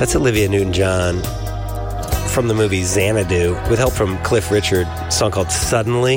That's Olivia Newton-John from the movie Xanadu, with help from Cliff Richard, a song called Suddenly.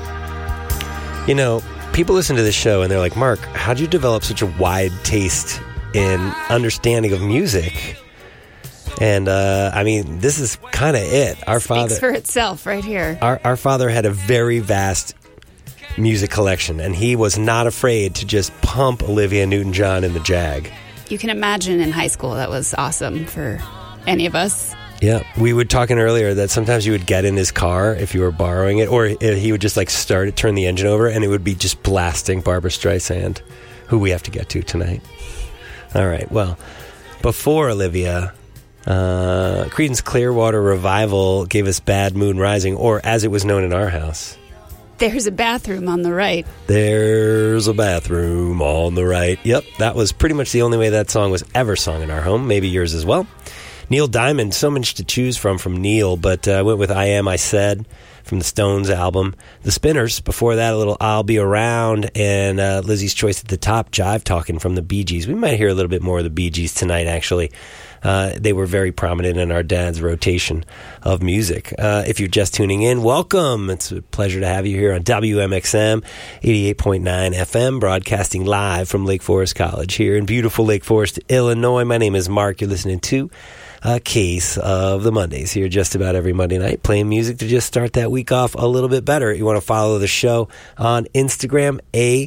You know, people listen to this show and they're like, Mark, how'd you develop such a wide taste in understanding of music? And, I mean, this is kind of it. Our father speaks for itself right here. Our father had a very vast music collection, and he was not afraid to just pump Olivia Newton-John in the Jag. You can imagine in high school that was awesome for any of us. Yeah, we were talking earlier that sometimes you would get in his car if you were borrowing it, or he would just like start it, turn the engine over, and it would be just blasting Barbra Streisand, who we have to get to tonight. All right, well, before Olivia, Creedence Clearwater Revival gave us Bad Moon Rising, or as it was known in our house, There's a bathroom on the right. There's a bathroom on the right. Yep, that was pretty much the only way that song was ever sung in our home, maybe yours as well. Neil Diamond, so much to choose from Neil, but I went with I Am, I Said from the Stones album. The Spinners, before that, a little I'll Be Around, and Lizzie's choice at the top, Jive Talkin' from the Bee Gees. We might hear a little bit more of the Bee Gees tonight, actually. They were very prominent in our dad's rotation of music. If you're just tuning in, welcome. It's a pleasure to have you here on WMXM 88.9 FM, broadcasting live from Lake Forest College here in beautiful Lake Forest, Illinois. My name is Mark. You're listening to A Case of the Mondays here just about every Monday night, playing music to just start that week off a little bit better. You want to follow the show on Instagram,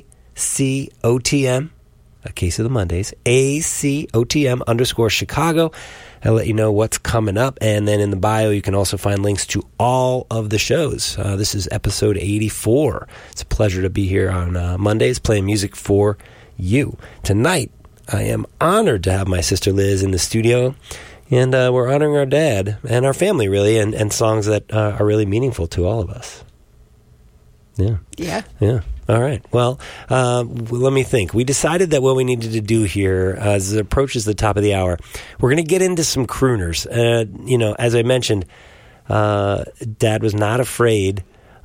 ACOTM. A Case of the Mondays, ACOTM_Chicago. I'll let you know what's coming up. And then in the bio, you can also find links to all of the shows. This is episode 84. It's a pleasure to be here on Mondays playing music for you. Tonight, I am honored to have my sister Liz in the studio. And we're honoring our dad and our family, really, and songs that are really meaningful to all of us. Yeah. Yeah. Yeah. All right. Well, let me think. We decided that what we needed to do here, as it approaches the top of the hour, we're going to get into some crooners. You know, as I mentioned, Dad was not afraid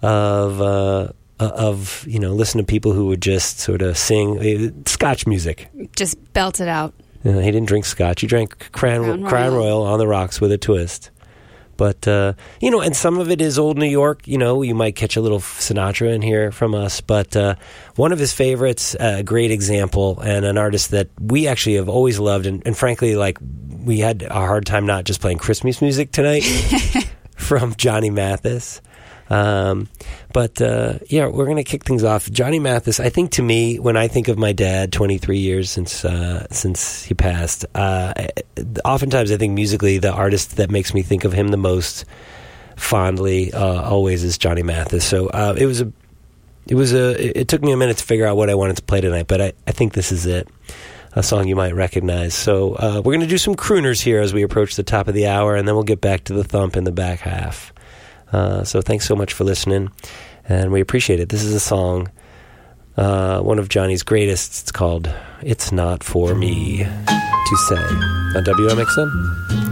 of listening to people who would just sort of sing Scotch music. Just belt it out. He didn't drink Scotch. He drank Crown Royal on the rocks with a twist. But, and some of it is old New York. You know, you might catch a little Sinatra in here from us. But one of his favorites, a great example, and an artist that we actually have always loved. And frankly, like, we had a hard time not just playing Christmas music tonight from Johnny Mathis. We're going to kick things off. Johnny Mathis, I think to me, when I think of my dad, 23 years since he passed, oftentimes I think musically the artist that makes me think of him the most fondly always is Johnny Mathis. So it took me a minute to figure out what I wanted to play tonight, but I think this is it. A song you might recognize. So we're going to do some crooners here as we approach the top of the hour, and then we'll get back to the thump in the back half. So thanks so much for listening, and we appreciate it. This is a song, one of Johnny's greatest. It's called It's Not For Me to Say on WMXM.